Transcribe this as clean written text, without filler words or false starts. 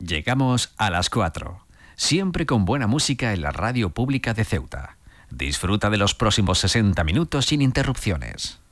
Llegamos a las 4, siempre con buena música en la radio pública de Ceuta. Disfruta de los próximos 60 minutos sin interrupciones.